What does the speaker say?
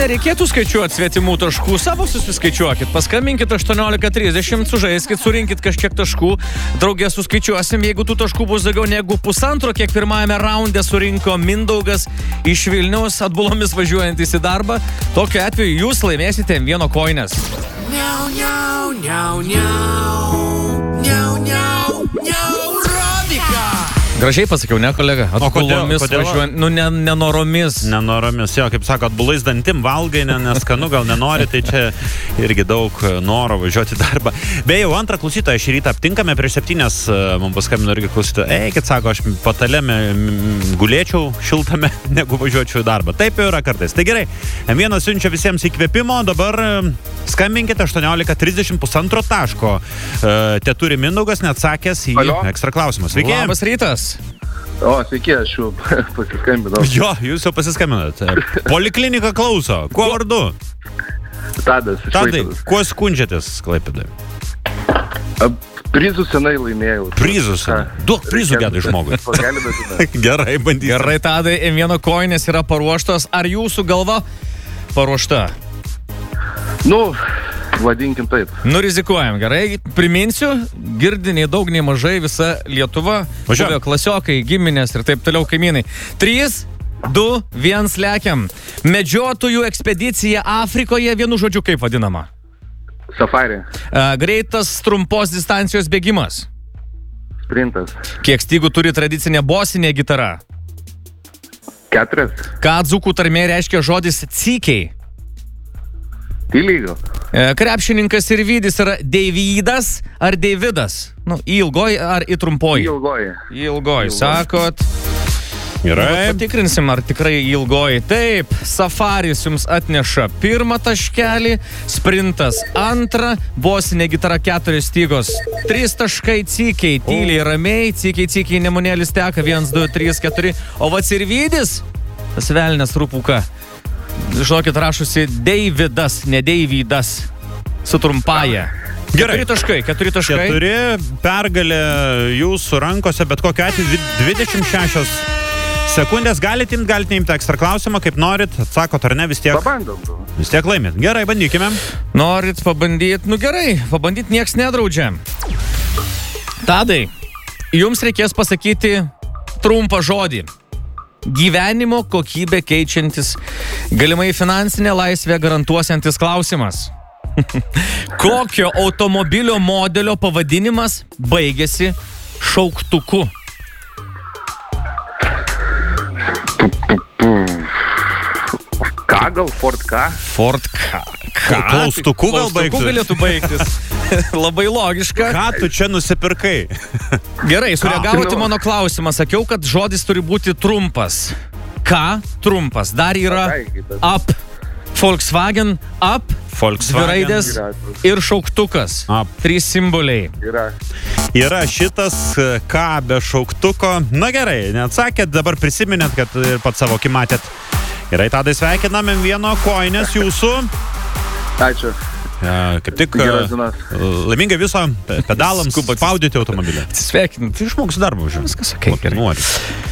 Nereikėtų skaičiuoti svetimų taškų, savo susiskaičiuokit. Paskambinkit 18:30, sužaiskit, surinkit kažkiek taškų. Draugė suskaičiuosim, jeigu tų taškų bus daugiau negu pusantro, kiek pirmajame raunde surinko Mindaugas iš Vilniaus atbulomis važiuojantis į darbą. Tokiu atveju jūs laimėsite M1 koines. Niau, niau, niau, niau, niau, niau, niau, Robika. Gražiai pasakiau, ne, kolega? Atbulomis važiuojant, nenoromis. Nenoromis, jo, kaip sako, atbulais dantim valgai, neskanu, gal nenori, tai čia irgi daug noro važiuoti į darbą. Beje, jau antrą klausytoją šį rytą aptinkame, prieš 7 man paskambino irgi klausytoją. Eikit, sako, aš patalėme gulėčiau šiltame, negu važiuočiau į darbą. Taip jau yra kartais. Tai gerai, M1 siunčia visiems įkvėpimo, dabar skambinkite 18:30 pusantro taško. Te turi Mindaugas, neatsakęs į ekstra klausimą. Sveiki. Labas rytas. O, sveiki, aš jau pasiskambinau. Jo, jūs jau pasiskambinat. Poliklinika klauso. Kuo vardu? Tadas iš Tadai, Klaipėdos. kuo skundžiatės Klaipėdai? Prizus senai laimėjau. Prizus? Duok prizų gedai žmogui. Gerai, bandysim. Gerai, Tadai, M1 koinės yra paruoštos. Ar jūsų galva paruošta? Nu, vadinkim taip. Nu, rizikuojam, gerai. Priminsiu, girdi nei daug, nei mažai visa Lietuva. Važiuoja klasiokai, giminės ir taip toliau kaimynai. 3, 2, 1, lekiam. Medžiotojų ekspedicija Afrikoje, vienu žodžiu kaip vadinama? Safari. Greitas trumpos distancijos bėgimas. Sprintas. Kiek stygų turi tradicinė bosinė gitara? 4. Ką dzūkų tarmė reiškia žodis cykiai? Tylygo. Krepšininkas ir Vydis yra Deivydas ar Deividas? Nu, į ilgoji ar į trumpoji? Ilgoji. Į ilgoji, sakot. Gerai. Patikrinsim, ar tikrai į ilgoji. Taip, Safaris jums atneša 1 taškelį, sprintas 2, bosinė gitara 4 stygos 3 taškai, cykiai, tyliai, ramiai, cykiai, nemunėlis teka 1, 2, 3, 4. O vats ir Vydis, tas velnės rūpuka. Žinokit, rašusi Deividas, ne Deivydas, su trumpaja. Gerai. 4 taškai. 4 pergalė jūsų rankose, bet kokiu atveju 26 sekundės galite neimti ekstra klausimą, kaip norit, atsakot ar ne, vis tiek. Pabandom. Vis tiek laimit. Gerai, bandykime. Norit pabandyti? Nu gerai, pabandyti nieks nedraudžia. Tadai, jums reikės pasakyti trumpą žodį. Gyvenimo kokybę keičiantis, galimai finansinę laisvę garantuosiantis klausimas. Kokio automobilio modelio pavadinimas baigėsi šauktuku? Ką gal? Ford K? Ford K. Klaustuku gal baigtis? Galėtų baigtis. Labai logiška. Ką tu čia nusipirkai? Gerai, sureagavote mano klausimą. Sakiau, kad žodis turi būti trumpas. Ką? Trumpas. Dar yra up. Volkswagen up. Volkswagen. Raidės ir šauktukas. Up. 3 simboliai. Yra šitas K be šauktuko. Na gerai, neatsakėt, dabar prisiminėt, kad ir pat savo akį matėt. Gerai, Tadai, sveikinam M1 koinės jūsų. Ačiū. Kaip tik laimingai viso pedalams spaudyti automobilį. Atsisveikinu. Tai išmoks darbą už. Viskas, okay, gerai. Nori.